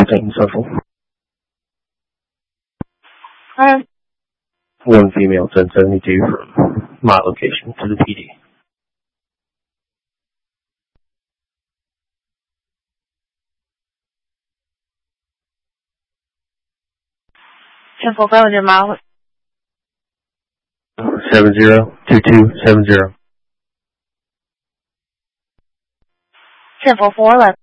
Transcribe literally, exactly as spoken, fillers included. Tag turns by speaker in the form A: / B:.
A: Dayton Central.
B: Hi.
A: One female, ten seventy-two from my location to the P D.
B: ten four five hundred miles.
A: seven zero two two seven zero.
B: ten four four eleven.